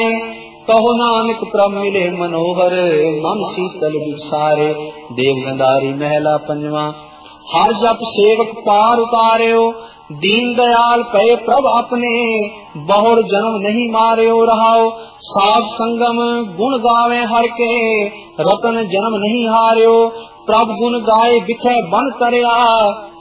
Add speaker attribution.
Speaker 1: कहो नानक प्रभ मिले मनोहर, मन शीतल विसारे। देव गंधारी महला पंजवा। हर जप सेवक पार उतार्यो, दीन दयाल पय प्रभ अपने। बहुर जन्म नहीं मार्यो रहाओ, साध संगम गुण गावे हर के। रतन जन्म नहीं हार्यो, प्रभ गुण गाए बिखे बन तरया।